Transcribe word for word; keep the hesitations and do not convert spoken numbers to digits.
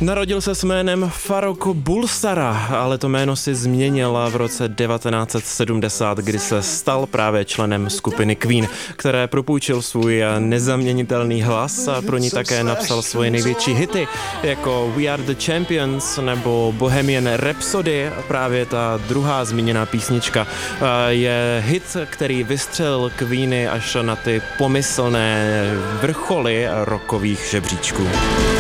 Narodil se s jménem Farrokh Bulsara, ale to jméno si změnil v roce devatenáct set sedmdesát, kdy se stal právě členem skupiny Queen, které propůjčil svůj nezaměnitelný hlas a pro ní také napsal svoje největší hity, jako We Are the Champions nebo Bohemian Rhapsody. Právě ta druhá zmíněná písnička je hit, který vystřelil Queeny až na ty pomyslné vrcholy rockových žebříčků.